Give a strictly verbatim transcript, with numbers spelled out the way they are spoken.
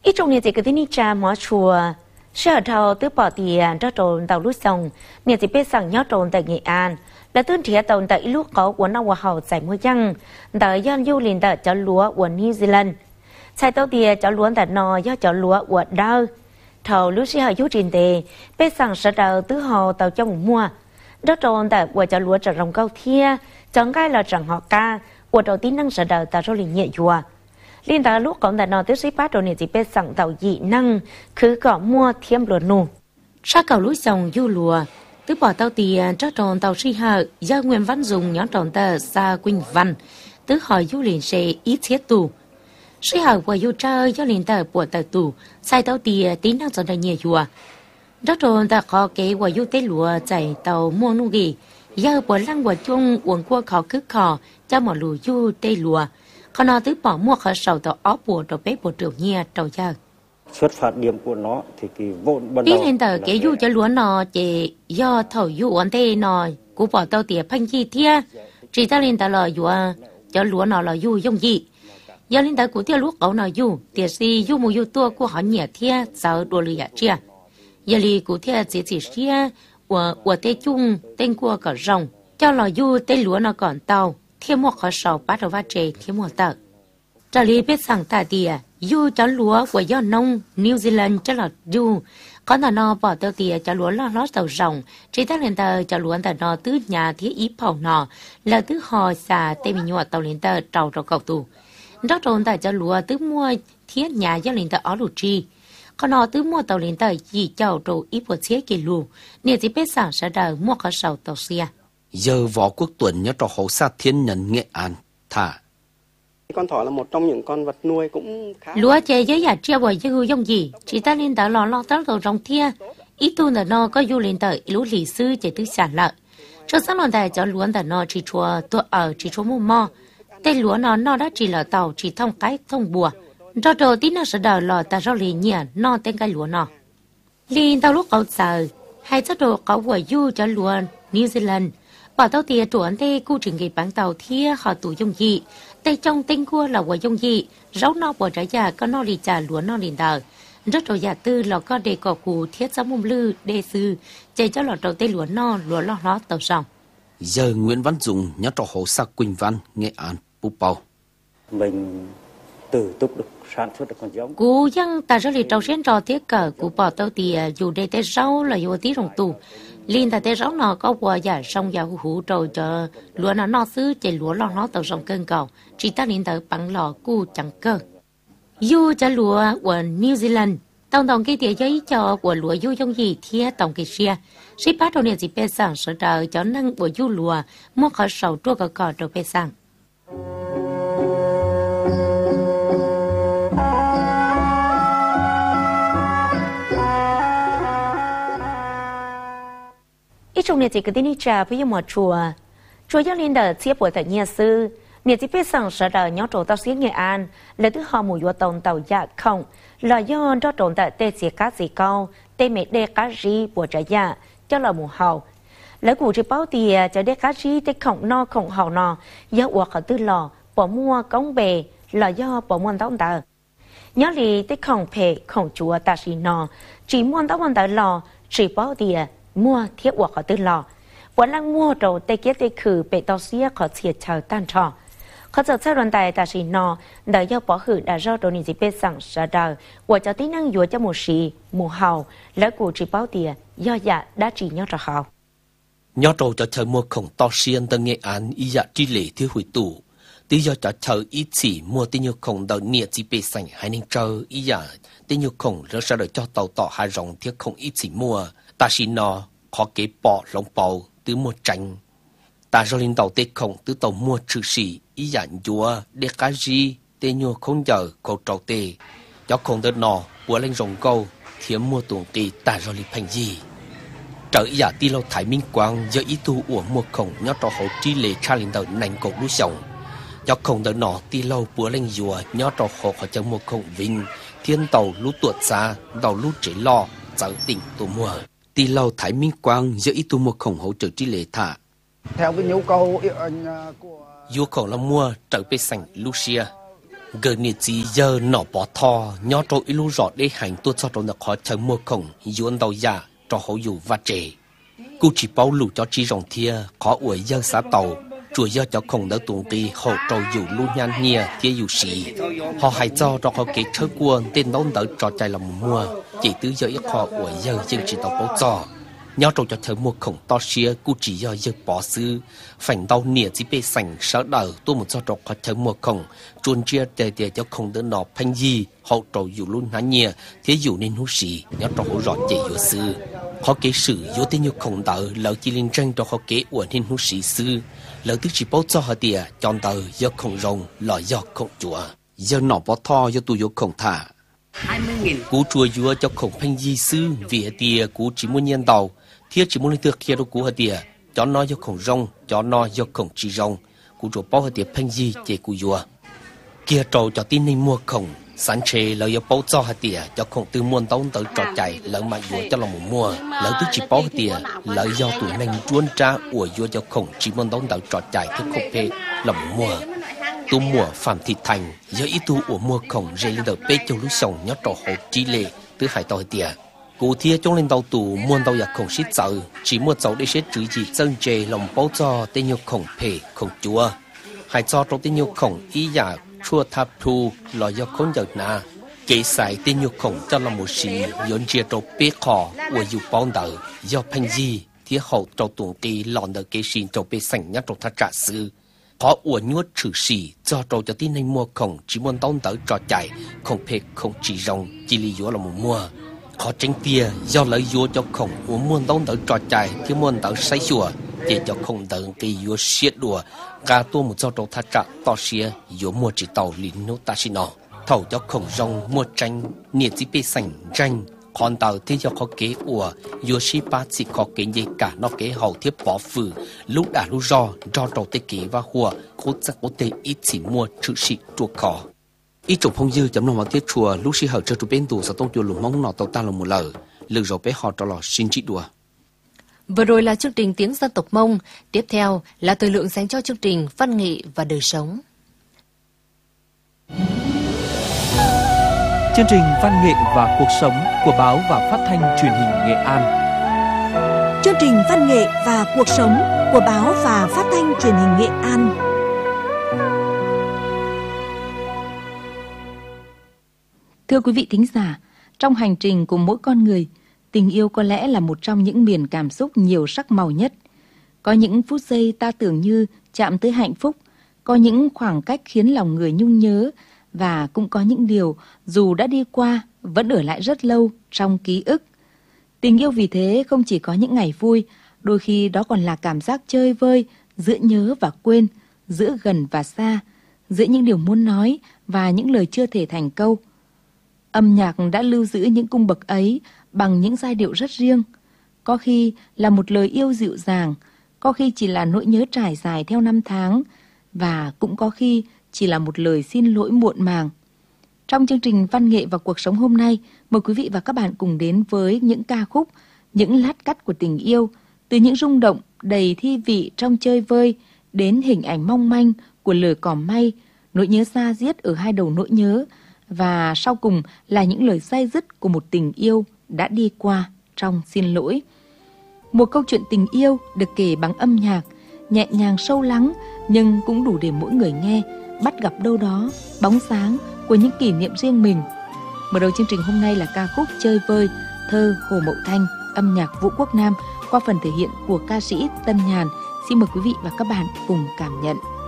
ít trong này chỉ cái tin cha mỏ chùa sở thầu tứ bỏ tiền cho trộn tàu lúa sông nhà chỉ biết rằng nhớ trộn tại Nghệ An là tuyên thịa tàu tại lúc có của nó hậu giải mua răng tại dân du lịch tại chợ lúa của New Zealand sai tàu tiền chợ lúa tại nò do chợ lúa của đau thầu lúa sĩ hơi du trình tề biết rằng sở thầu tứ hồ tàu trong mua đó trộn tại của chợ lúa chợ rồng cao thia chọn cái là chẳng họ ca của đầu tiên năng sở thầu tại du lịch nhẹ chùa liên tại lúc còn tại nọ tới sĩ phát đồ này chỉ biết rằng tàu dị năng cứ có mua thêm lúa nụ sát cầu lúa sông du lúa tứ bỏ tàu tiền cho tròn tàu sĩ hợ do Nguyễn Văn Dùng nhóm tròn tờ Sa Quỳnh Văn tứ hỏi du liền sẽ ít thiết tù sĩ hợ của du chơi do liền tờ của tờ tù sai tàu tiền tín năng cho đại nhiều chùa đó tròn tờ khó kế của du tế lúa chạy tàu mua nụ gì giờ của lăng của chung uống qua khó cứ khó cho một lúa du tê lúa còn nó tứ bỏ mua khởi sầu tàu áo bùa tàu bếp bùa triệu nhia tàu giờ xuất phát điểm của nó thì cái vốn ban đầu đi lên tờ cái du cho lúa nó chỉ do thầu du ổn tê nó cú bỏ tàu tiền phanh chi thia chỉ ta lên tờ là du cho lúa nó là du dùng gì giờ lên tờ cú thia lúa cậu nó du tiền si du mù du tua của họ nhẹ thia giờ đua lìa chia giờ li cú thia chỉ chỉ chia của của tê chung tên của cả rồng cho là du tê lúa nó còn tàu thêm một khởi sầu bắt đầu phát triển thêm một tờ. Trả lý biết rằng tại địa, dù cho lúa của do nông New Zealand cho là dù có là nó bỏ tờ địa cho lúa lo lót tàu rồng, chỉ ta lên tờ cho lúa tờ nó tứ nhà thiết ý phẩu nọ là tứ hò xà tê mình nhọt tàu lên tờ trầu trầu cầu tù. Đó trốn tại cho lúa tứ mua thiết nhà do lên tờ ó lù chi. Còn nó tứ mua tàu lên tờ gì chầu trầu ít một chiếc kỳ lù, nên chỉ biết rằng sẽ đời mua khởi sầu tàu xe. Giờ Võ Quốc Tuấn nhớ trò hậu xa thiên nhân Nghệ An thả con thỏ là một trong những con vật nuôi cũng khá lúa chơi với giả chia bởi dư dông gì chỉ ta lên tờ lò lo tớ rồi rong thia ít tu là nó có du lên tờ lúa lì sư chỉ tứ sản lợi cho sáng lần này cho lúa tờ nó chỉ chùa tôi ở chỉ chùa mua mò tên lúa nó nó đã chỉ là tàu chỉ thông cái thông bùa cho đầu tí nó sẽ đợi lò ta rau lì nhỉ nó tên cái lúa nó liền tàu lúc cậu sợ hay cho đồ cậu vừa du cho lúa New Zealand bỏ tàu tiền chuẩn tê cu trình nghề bán tàu thia họ tủ dung dị tây trong tinh cua là quả dung dị rau nó bỏ trái già có nó lì trà lúa nó liền đờ rất rồi giả tư là có đề cỏ cù thiết sáu mông lư đề sư chạy cho lọt đầu tây lúa no lúa lo lót tàu sòng giờ Nguyễn Văn Dùng nhớ trò hậu Sa Quỳnh Văn Nghệ An Pú Pau mình từ túc được sản xuất được con giống cú dân ta rất là trâu xuyên trò thiết cờ cú bỏ tàu tiền dù đây tê rau là dù tí rồng tù liên tại tê rau nó có qua giả sông giả hủ trầu cho lúa nó no xứ chạy lúa lo nó tàu sông cơn cầu chỉ ta liên tới bằng lò cu chẳng cơ dù cho lúa của New Zealand tổng tổng cái tiền giấy cho của lúa du trong gì thia tổng cái xia ship bắt đầu này chỉ bê sang sở trợ cho năng của du lúa mua khởi sầu chua cỏ cỏ rồi bê sang ít trong này chỉ cái tin trà với một chùa chùa giáo liên đờ chia buổi tại nhà sư nhà chỉ biết rằng sở đờ nhóm trộn tàu xí Nghệ An là thứ họ mùi vô tàu tàu dạ không là do cho trộn tại tê xì cá xì cao tê mẹ đê cá ri của trái dạ cho là mùa hậu lấy cụ chỉ báo tìa cho đê cá ri tê khổng no khổng hậu nọ do uổng khởi tư lò bỏ mua cống bề là do bỏ mua tàu tờ nhớ lì tê khổng phê khổng chùa ta xì nọ chỉ mua tàu tờ lò chỉ báo tìa mua thiết uổng khởi tư lòวันลังมั่วโตเตเกียเตคือเปตอเซียขอเสียชาวตันทอเขาจะใช้รอนไตแต่สีนอเดี๋ยวปอหืดาเจ้าตัวนี้จะเป็นสั่งสะดาวว่าจะที่นั่งอยู่จะหมู่สีหมู่เฮาและกูจีเป้าเตียย่อหยาได้จีย่อจะเขาย่อโตจะเชิญมัวของตอเซียนตังเงอันอีหยาจีเหล่ที่หุยตู่ที่ย่อจะเชิญอีสีมัวที่ยของเดาเนียจีเป็นสั่งให้นิ่งเจออีหยาที่ยของเราจะเดาเจ้าเต่าต่อหายรองที่ของอีสีมัวแต่สีนอขอเก็บปอลงเปาtừ mua tranh, ta cho lên tàu tê khổng từ tàu mua trừ sĩ ý dạng dùa để cá gì tê nhua không giờ cầu trầu tê, cho không đợt nọ búa lên rồng câu thiếm mua tuồng tê ta cho lên thành gì, trở ý giả ti lâu thái minh quang giờ ý tu uổng mua khổng nhớ trò hậu tri lệ cha lên tàu nành cầu lúa sòng, cho không đợt nọ ti lâu búa lên dùa nhớ trò hậu họ chẳng mua khổng vinh thiên tàu lú tuột xa tàu lú chế lo trở tỉnh tu mua. Tì lâu Thái Minh Quang giữa ít tu mua khổng hỗ trợ trí lệ thả. Theo cái nhu cầu của Dù khổng là mua trở về sảnh Lucia. gần như chỉ giờ nọ bỏ thò nhớ trâu ít lú rót để hành tôi cho trâu được khó chờ mua khổng yuan đầu già cho hậu dù và trẻ cô chỉ bảo lù cho chi rồng thia khó uổng giờ xã tàu chùa giờ cho khổng đỡ tuồng tì hậu trâu dù lu nhan nia thia dù xì họ hay cho cho họ kế chơi quân tên đón đỡ trò chạy lòng mua chỉ tứ giờ ít họ uổng giờ dân chỉ tàu bảo cho nhớ trâu cho chờ mua khổng to xia cô chỉ giờ giờ bỏ sư phảnh đau nia chỉ bê sành sợ đỡ tôi một cho trâu khó chờ mua khổng chuồn chia để để cho khổng đỡ nọ phanh gì hậu trâu dù lu nhan nia thia dù nên hú xì nhớ trâu hỗ rõ chỉ dù sư họ kế sử vô tên như khổng đỡ lỡ chỉ liên tranh cho họ kế uổng nên hú xì sư lỡ tức chỉ bảo cho họ tiệt chọn tờ do khổng rồng lỏi do khổng chùa do nọ bỏ thò do tụi vô khổng thả cú chùa vua cho khổng phanh di sư vì tiệt cú chỉ muốn nhân đầu thiết chỉ muốn lấy được kia đâu cú họ tiệt cho nó do khổng rồng cho nó do khổng chỉ rồng cú chùa bảo họ tiệt phanh di chế cú vua kia trâu cho tin nên mua khổng sáng chế lỡ do bảo cho họ tiệt cho khổng từ muôn tông tới trò chạy lỡ mà vua cho lòng mua lỡ tức chỉ bảo họ tiệt lỡ do tụi mình chuôn tra ủa vua cho khổng chỉ muôn tông tới trò chạy thiết khổng phê lòng mua tu mùa phạm thị thành do ít tu ủa mua khổng rơi lên đầu bê châu lũ sòng nhớ trò hộ trí lệ từ hải tàu tiệt cụ thia trong lên đầu tù muôn đầu giặc khổng xít sợ chỉ mua cháu để xếp chữ gì chân chê lòng bảo cho tên nhiều khổng phê khổng chúa hải cho trong tên nhiều khổng ý giả chua tháp thu lo do khổng giật na kể sai tên nhiều khổng cho là một sĩ dọn chia trâu bê khò ủa dù bóng đỡ do phanh gì thia hậu trâu tuồng tì lòn đỡ kê xin trâu bê sảnh nhắc trâu thắt trả sư họ uổng nhuất trừ xì cho trâu cho tin anh mua khổng chỉ muốn tông tới trò chạy không phê không chỉ rong chỉ lý do là một mua họ tranh tia do lấy vua cho khổng uống muốn tông tới trò chạy thì muốn tới say chùa để cho khổng tới cái vua xiết đùa gà tua một cho trâu thắt trả to xía vua mua chỉ tàu lín nô ta xin nó thầu cho khổng rong mua tranh nhiệt chỉ bê sành tranh còn tàu thì cho khó kế ủa vua sĩ ba chỉ khó kế gì cả nó kế hậu thiếp bỏ phử lúc đã lúc do do đầu tê kế và hùa cố chắc cố tê ít chỉ mua chữ sĩ chùa khó ít chụp phong dư chấm nòng vào tiết chùa lúc sĩ hậu cho chụp bên tù sao tông chùa lủng mong nọ tàu ta là một lời lừa rồi bé họ cho lò xin trị đùa. Vừa rồi là chương trình tiếng dân tộc Mông, tiếp theo là thời lượng dành cho chương trình văn nghệ và đời sống. Chương trình văn nghệ và cuộc sống của báo và phát thanh truyền hình Nghệ An. Chương trình văn nghệ và cuộc sống của báo và phát thanh truyền hình Nghệ An. Thưa quý vị thính giả, trong hành trình của mỗi con người, tình yêu có lẽ là một trong những miền cảm xúc nhiều sắc màu nhất. Có những phút giây ta tưởng như chạm tới hạnh phúc, có những khoảng cách khiến lòng người nhung nhớ, và cũng có những điều dù đã đi qua vẫn ở lại rất lâu trong ký ức. Tình yêu vì thế không chỉ có những ngày vui, đôi khi đó còn là cảm giác chơi vơi giữa nhớ và quên, giữa gần và xa, giữa những điều muốn nói và những lời chưa thể thành câu. Âm nhạc đã lưu giữ những cung bậc ấy bằng những giai điệu rất riêng. Có khi là một lời yêu dịu dàng, có khi chỉ là nỗi nhớ trải dài theo năm tháng, và cũng có khi chỉ là một lời xin lỗi muộn màng. Trong chương trình văn nghệ và cuộc sống hôm nay, mời quý vị và các bạn cùng đến với những ca khúc, những lát cắt của tình yêu, từ những rung động đầy thi vị trong chơi vơi đến hình ảnh mong manh của lời cỏ may, nỗi nhớ da diết ở hai đầu nỗi nhớ, và sau cùng là những lời day dứt của một tình yêu đã đi qua trong xin lỗi. Một câu chuyện tình yêu được kể bằng âm nhạc, nhẹ nhàng sâu lắng nhưng cũng đủ để mỗi người nghe bắt gặp đâu đó bóng sáng của những kỷ niệm riêng mình. Mở đầu chương trình hôm nay là ca khúc Chơi Vơi, thơ Hồ Mậu Thanh, âm nhạc Vũ Quốc Nam qua phần thể hiện của ca sĩ Tân Nhàn. Xin mời quý vị và các bạn cùng cảm nhận.